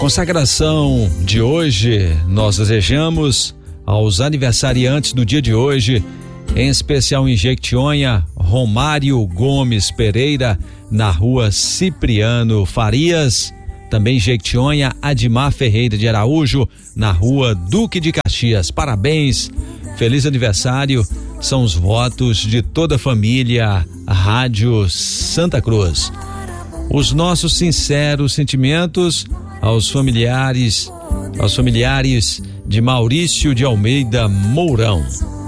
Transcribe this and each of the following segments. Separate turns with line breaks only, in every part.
Consagração de hoje, nós desejamos aos aniversariantes do dia de hoje, em especial em Jequitinhonha, Romário Gomes Pereira, na rua Cipriano Farias. Também Jequitinhonha, Admar Ferreira de Araújo, na rua Duque de Caxias. Parabéns, feliz aniversário, são os votos de toda a família Rádio Santa Cruz. Os nossos sinceros sentimentos aos familiares de Maurício de Almeida Mourão.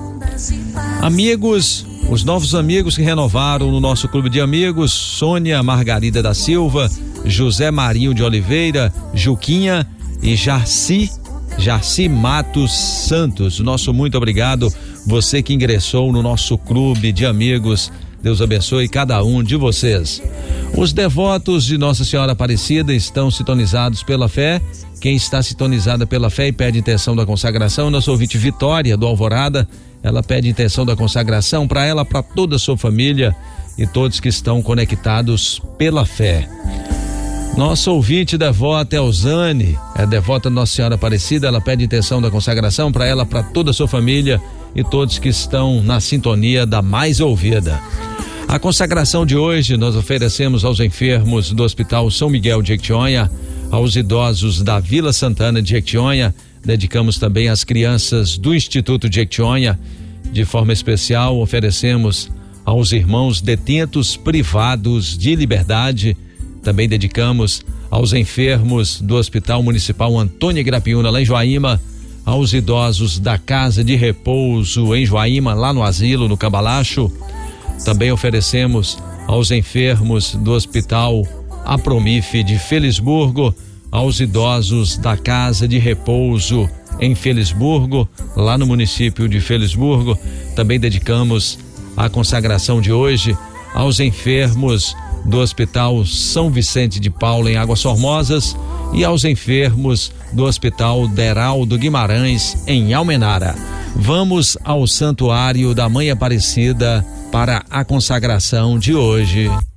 Amigos, os novos amigos que renovaram no nosso clube de amigos: Sônia Margarida da Silva, José Marinho de Oliveira, Juquinha e Jarci Matos Santos. Nosso muito obrigado, você que ingressou no nosso clube de amigos. Deus abençoe cada um de vocês. Os devotos de Nossa Senhora Aparecida estão sintonizados pela fé. Quem está sintonizada pela fé e pede intenção da consagração, nosso ouvinte Vitória do Alvorada, ela pede intenção da consagração para ela, para toda a sua família e todos que estão conectados pela fé. Nossa ouvinte devota Elzane, é devota de Nossa Senhora Aparecida, ela pede intenção da consagração para ela, para toda a sua família e todos que estão na sintonia da mais ouvida. A consagração de hoje nós oferecemos aos enfermos do Hospital São Miguel de Jequitinhonha, aos idosos da Vila Santana de Jequitinhonha, dedicamos também às crianças do Instituto de Jequitinhonha. De forma especial oferecemos aos irmãos detentos privados de liberdade, também dedicamos aos enfermos do Hospital Municipal Antônio Grapiúna, lá em Joaíma, aos idosos da Casa de Repouso em Joaíma, lá no asilo, no Cabalacho. Também oferecemos aos enfermos do Hospital Apromif de Felisburgo, aos idosos da Casa de Repouso em Felisburgo, lá no município de Felisburgo. Também dedicamos a consagração de hoje aos enfermos do Hospital São Vicente de Paula em Águas Formosas e aos enfermos do Hospital Deraldo Guimarães em Almenara. Vamos ao Santuário da Mãe Aparecida para a consagração de hoje.